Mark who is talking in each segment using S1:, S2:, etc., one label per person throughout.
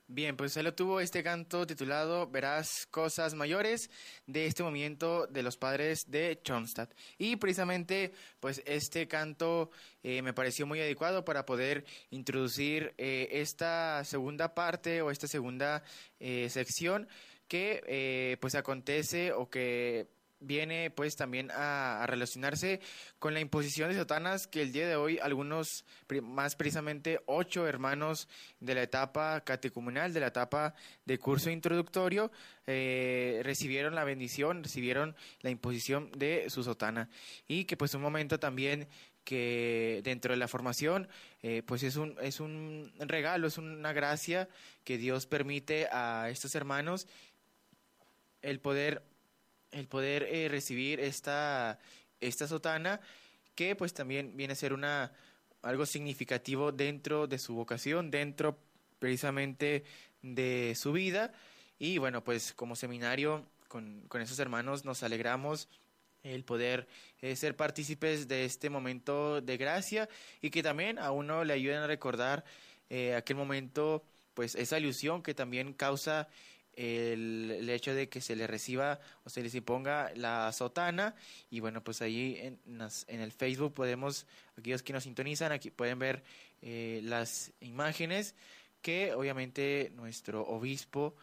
S1: Bien, pues él tuvo este canto titulado Verás cosas mayores de este movimiento de los padres de Schoenstatt. Y precisamente, pues este canto me pareció muy adecuado para poder introducir esta segunda parte o esta segunda sección que pues acontece o que viene pues también a relacionarse con la imposición de sotanas que el día de hoy algunos, más precisamente 8 hermanos de la etapa catecumenal, de la etapa de curso introductorio, recibieron la bendición, recibieron la imposición de su sotana. Y que pues un momento también que dentro de la formación pues es un regalo, es una gracia que Dios permite a estos hermanos el poder recibir esta sotana, que pues también viene a ser algo significativo dentro de su vocación, dentro precisamente de su vida. Y bueno, pues como seminario con esos hermanos nos alegramos el poder ser partícipes de este momento de gracia y que también a uno le ayuden a recordar aquel momento, pues esa ilusión que también causa el hecho de que se le reciba o se les imponga la sotana. Y bueno, pues ahí en el Facebook podemos, aquellos que nos sintonizan, aquí pueden ver las imágenes que obviamente nuestro obispo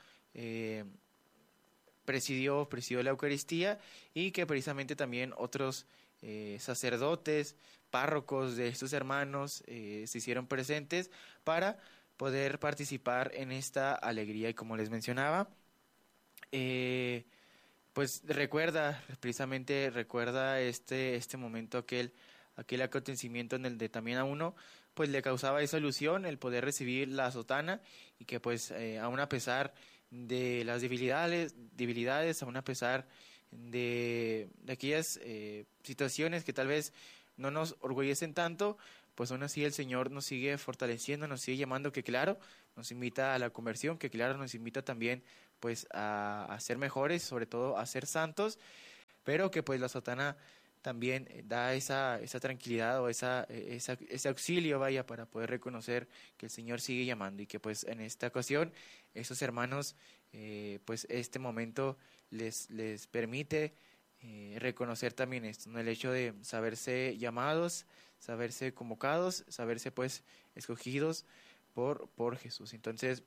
S1: presidió la Eucaristía, y que precisamente también otros sacerdotes, párrocos de estos hermanos se hicieron presentes para poder participar en esta alegría. Y como les mencionaba, pues precisamente recuerda este momento, aquel acontecimiento en el de también a uno pues le causaba esa ilusión el poder recibir la sotana, y que pues aún a pesar de las debilidades, aún a pesar de aquellas situaciones que tal vez no nos orgullecen tanto, pues aún así el Señor nos sigue fortaleciendo, nos sigue llamando, que claro, nos invita a la conversión, que claro, nos invita también pues a ser mejores, sobre todo a ser santos, pero que pues la sotana también da esa tranquilidad o ese auxilio, vaya, para poder reconocer que el Señor sigue llamando, y que pues en esta ocasión esos hermanos pues este momento les permite reconocer también esto, ¿no? El hecho de saberse llamados, saberse convocados, saberse pues escogidos por Jesús. Entonces,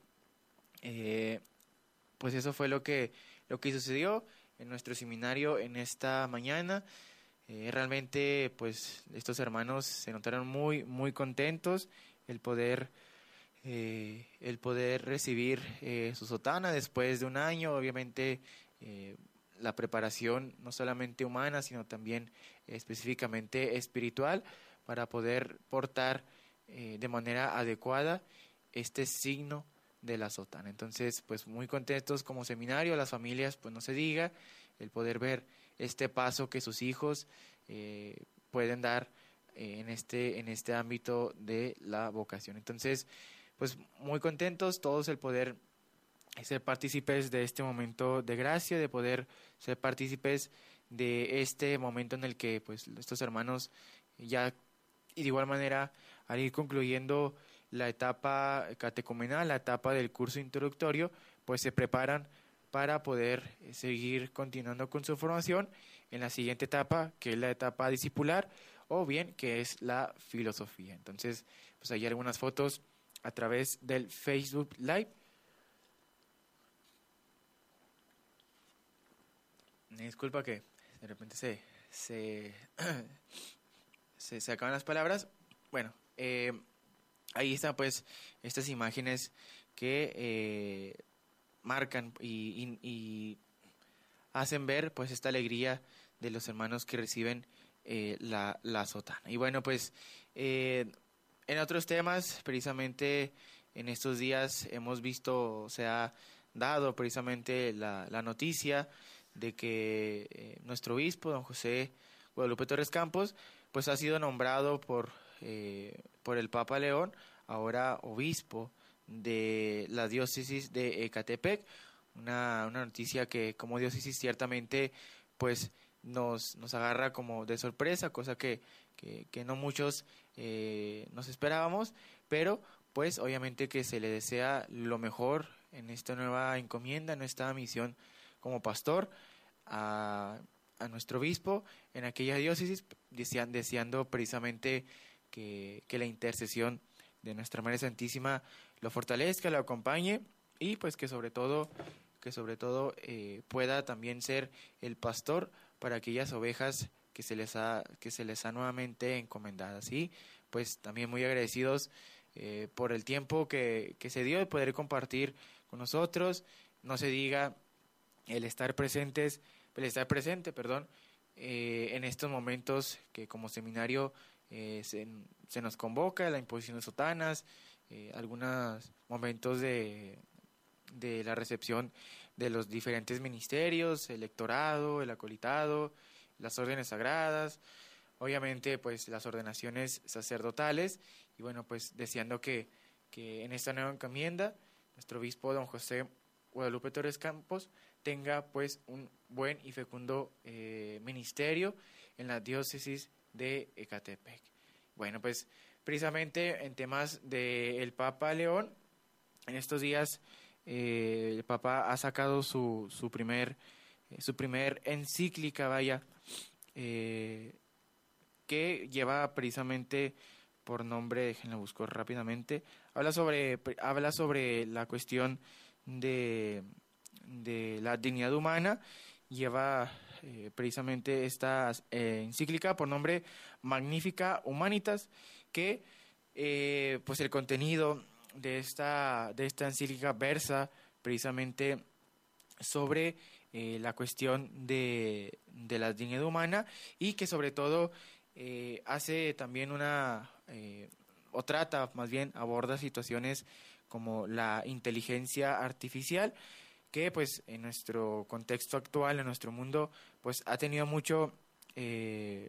S1: pues eso fue lo que sucedió en nuestro seminario en esta mañana. Realmente pues estos hermanos se notaron muy muy contentos el poder recibir su sotana después de un año. Obviamente la preparación no solamente humana, sino también específicamente espiritual, para poder portar de manera adecuada este signo de la sotana. Entonces, pues muy contentos como seminario, las familias, pues no se diga, el poder ver este paso que sus hijos pueden dar en este ámbito de la vocación. Entonces, pues muy contentos todos el poder ser partícipes de este momento de gracia, de poder ser partícipes de este momento en el que pues estos hermanos ya, y de igual manera, al ir concluyendo la etapa catecumenal, la etapa del curso introductorio, pues se preparan para poder seguir continuando con su formación en la siguiente etapa, que es la etapa discipular, o bien que es la filosofía. Entonces, pues hay algunas fotos a través del Facebook Live. Me disculpa que de repente se, se acaban las palabras. Bueno, ahí están pues estas imágenes que marcan y hacen ver pues esta alegría de los hermanos que reciben la sotana. Y bueno, pues en otros temas, precisamente en estos días hemos visto, se ha dado precisamente la noticia de que nuestro obispo, don José Guadalupe Torres Campos, pues ha sido nombrado por el Papa León, ahora obispo de la diócesis de Ecatepec. Una noticia que como diócesis ciertamente pues nos agarra como de sorpresa, cosa que no muchos nos esperábamos, pero pues obviamente que se le desea lo mejor en esta nueva encomienda, en esta misión como pastor a nuestro obispo en aquella diócesis, deseando precisamente que la intercesión de Nuestra Madre Santísima lo fortalezca, lo acompañe y pues que sobre todo pueda también ser el pastor para aquellas ovejas que se les ha nuevamente encomendado. ¿Sí? Pues también muy agradecidos por el tiempo que se dio de poder compartir con nosotros. No se diga el estar presente, perdón, en estos momentos que como seminario se nos convoca la imposición de sotanas, algunos momentos de la recepción de los diferentes ministerios, el lectorado, el acolitado, las órdenes sagradas, obviamente pues las ordenaciones sacerdotales y bueno pues deseando que en esta nueva encomienda nuestro obispo don José Guadalupe Torres Campos tenga pues un buen y fecundo ministerio en la diócesis de Ecatepec. Bueno, pues precisamente en temas del Papa León, en estos días el Papa ha sacado su primer encíclica, que lleva precisamente por nombre, déjenlo busco rápidamente, habla sobre la cuestión de la dignidad humana, lleva precisamente esta encíclica por nombre Magnificat Humanitas, que pues el contenido de esta encíclica versa precisamente sobre la cuestión de la dignidad humana y que sobre todo hace también o trata, más bien aborda situaciones como la inteligencia artificial, que pues en nuestro contexto actual, en nuestro mundo, pues ha tenido mucho de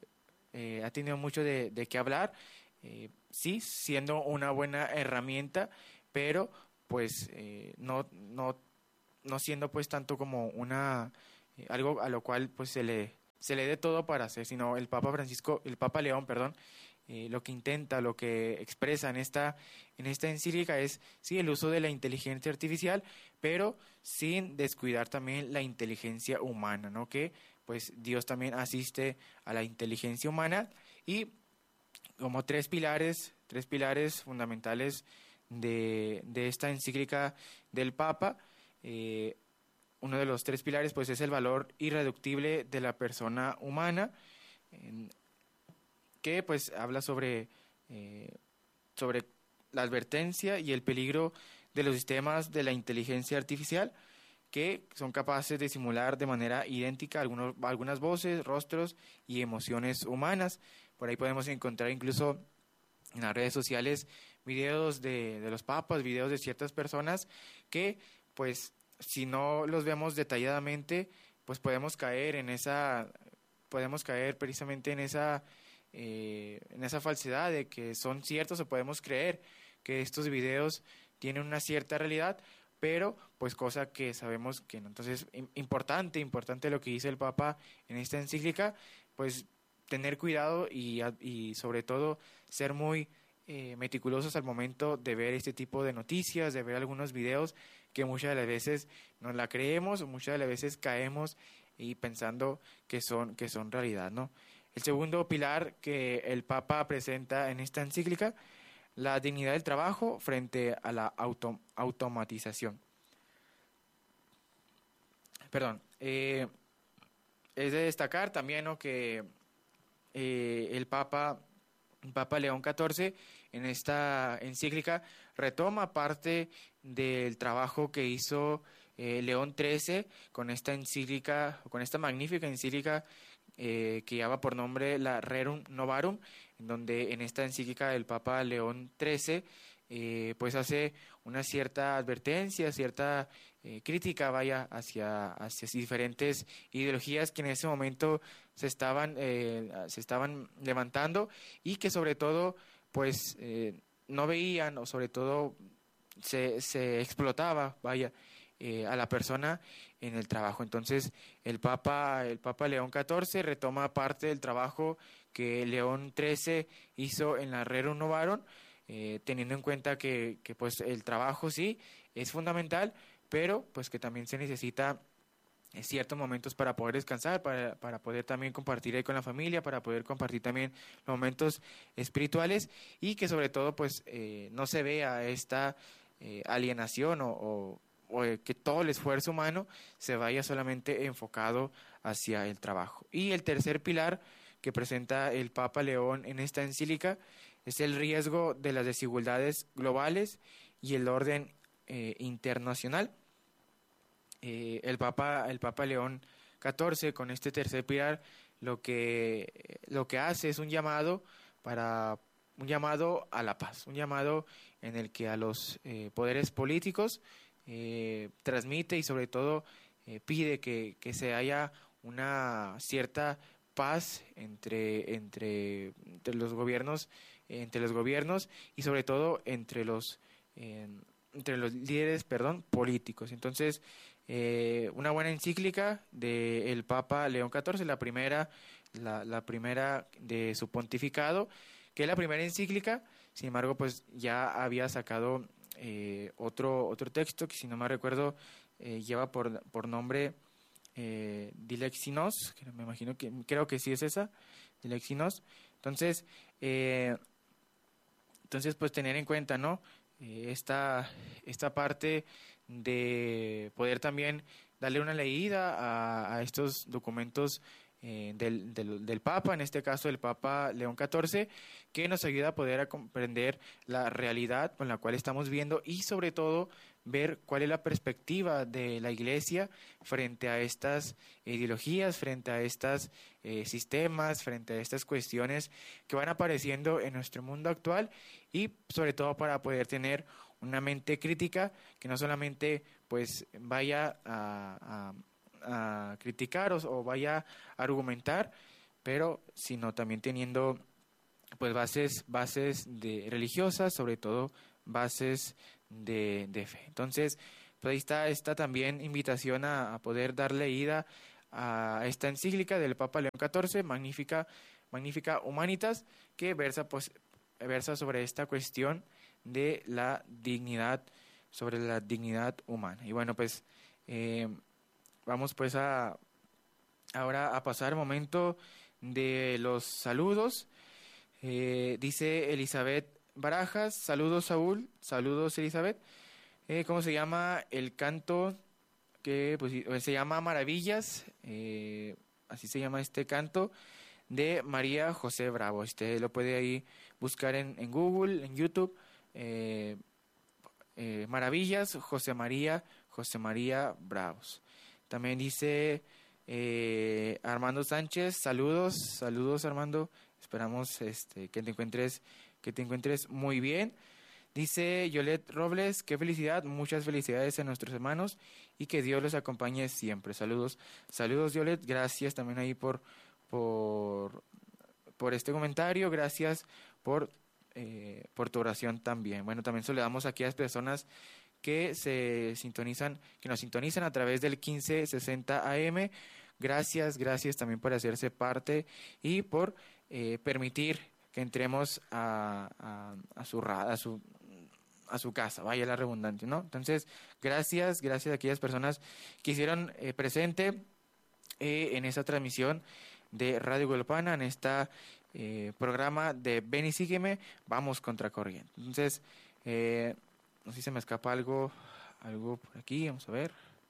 S1: qué hablar, sí, siendo una buena herramienta, pero pues no siendo pues tanto como algo a lo cual pues se le dé todo para hacer, sino el Papa León, perdón, lo que intenta, lo que expresa en esta encíclica es sí el uso de la inteligencia artificial, pero sin descuidar también la inteligencia humana, ¿no? Que pues Dios también asiste a la inteligencia humana y como tres pilares fundamentales de esta encíclica del Papa. Uno de los tres pilares pues es el valor irreductible de la persona humana, que pues habla sobre la advertencia y el peligro de los sistemas de la inteligencia artificial que son capaces de simular de manera idéntica algunas voces, rostros y emociones humanas. Por ahí podemos encontrar incluso en las redes sociales videos de los papas, videos de ciertas personas que pues si no los vemos detalladamente pues podemos caer precisamente en esa falsedad de que son ciertos o podemos creer que estos videos tienen una cierta realidad, pero pues cosa que sabemos que no. Entonces, importante lo que dice el Papa en esta encíclica, pues tener cuidado y sobre todo ser muy meticulosos al momento de ver este tipo de noticias, de ver algunos videos que muchas de las veces nos la creemos o muchas de las veces caemos y pensando que son realidad, ¿no? El segundo pilar que el Papa presenta en esta encíclica, la dignidad del trabajo frente a la automatización. Perdón. Es de destacar también, ¿no?, que el Papa León XIV en esta encíclica retoma parte del trabajo que hizo León XIII con esta encíclica, con esta magnífica encíclica que lleva por nombre la Rerum Novarum, en donde en esta encíclica el Papa León XIII pues hace una cierta advertencia, cierta crítica hacia diferentes ideologías que en ese momento se estaban levantando y que sobre todo pues no veían o sobre todo se explotaba a la persona en el trabajo. Entonces el Papa León XIV retoma parte del trabajo que León XIII hizo en la Rerum Novarum, teniendo en cuenta que pues el trabajo sí es fundamental, pero pues que también se necesita ciertos momentos para poder descansar, para poder también compartir ahí con la familia, para poder compartir también los momentos espirituales y que sobre todo pues no se vea esta alienación o que todo el esfuerzo humano se vaya solamente enfocado hacia el trabajo. Y el tercer pilar que presenta el Papa León en esta encíclica es el riesgo de las desigualdades globales y el orden internacional. El Papa León XIV con este tercer pilar lo que hace es un llamado a la paz, un llamado en el que a los poderes políticos transmite y sobre todo pide que se haya una cierta paz entre los gobiernos y sobre todo entre los líderes, políticos. Entonces, una buena encíclica del Papa León XIV, la primera de su pontificado, que es la primera encíclica. Sin embargo, pues ya había sacado otro texto que, si no me recuerdo, lleva por nombre Dilexinos, que me imagino creo que sí es esa, Dilexinos. Entonces, pues tener en cuenta, ¿no? Esta parte de poder también darle una leída a estos documentos del Papa, en este caso el Papa León XIV, que nos ayuda a poder a comprender la realidad con la cual estamos viendo y sobre todo ver cuál es la perspectiva de la Iglesia frente a estas ideologías, frente a estos sistemas, frente a estas cuestiones que van apareciendo en nuestro mundo actual y sobre todo para poder tener una mente crítica que no solamente pues vaya a criticar o vaya a argumentar, pero sino también teniendo pues bases religiosas, sobre todo bases de fe. Entonces, pues ahí está esta también invitación a poder dar leída a esta encíclica del Papa León XIV, Magnificat Humanitas, que versa sobre esta cuestión de la dignidad, sobre la dignidad humana. Y bueno, pues vamos pues ahora a pasar el momento de los saludos. Dice Elizabeth Barajas, saludos Saúl, saludos Elizabeth. ¿Cómo se llama el canto? Que pues, se llama Maravillas, así se llama este canto, de María José Bravo. Lo puede ahí buscar en Google, en YouTube. Maravillas, José María Bravos. También dice Armando Sánchez, saludos Armando, esperamos que te encuentres muy bien. Dice Yolet Robles, qué felicidad, muchas felicidades a nuestros hermanos y que Dios los acompañe siempre. Saludos Yolet, gracias también ahí por este comentario, gracias por tu oración también. Bueno, también saludamos aquí a las personas que nos sintonizan a través del 1560 AM. Gracias también por hacerse parte y por permitir que entremos a su casa, vaya la redundancia, ¿no? Entonces, gracias a aquellas personas que hicieron presente en esta transmisión de Radio Guadalupana, en esta programa de Ven y Sígueme, vamos contracorriente. Entonces, no sé si se me escapa algo por aquí, vamos a ver.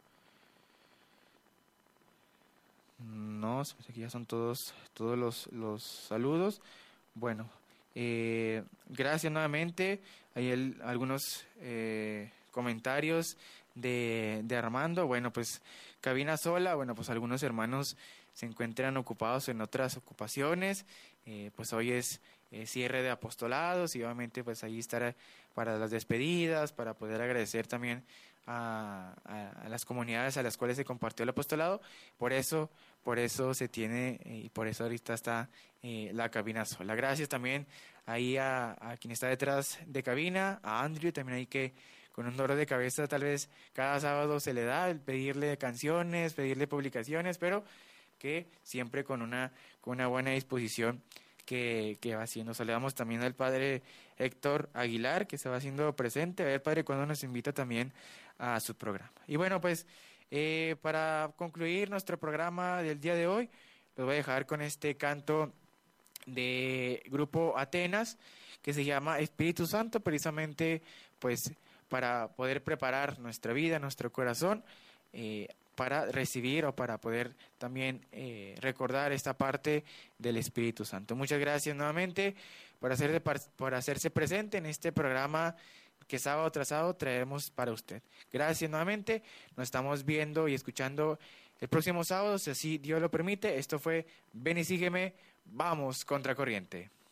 S1: No, aquí ya son todos los saludos. Bueno, gracias nuevamente. Hay algunos comentarios de Armando. Bueno, pues cabina sola. Bueno, pues algunos hermanos se encuentran ocupados en otras ocupaciones. Pues hoy es cierre de apostolados y obviamente pues ahí estará para las despedidas, para poder agradecer también a las comunidades a las cuales se compartió el apostolado. Por eso se tiene y por eso ahorita está la cabina sola. Gracias también ahí a quien está detrás de cabina, a Andrew, también ahí que con un dolor de cabeza tal vez cada sábado se le da el pedirle canciones, pedirle publicaciones, pero que siempre con una buena disposición que va haciendo. Saludamos también al Padre Héctor Aguilar, que se va haciendo presente. A ver, Padre, cuando nos invita también a su programa. Y bueno, pues para concluir nuestro programa del día de hoy, los voy a dejar con este canto de Grupo Atenas, que se llama Espíritu Santo, precisamente pues para poder preparar nuestra vida, nuestro corazón, para recibir o para poder también recordar esta parte del Espíritu Santo. Muchas gracias nuevamente por hacerse presente en este programa que sábado tras sábado traemos para usted. Gracias nuevamente, nos estamos viendo y escuchando el próximo sábado, si así Dios lo permite. Esto fue Ven y sígueme, vamos contracorriente.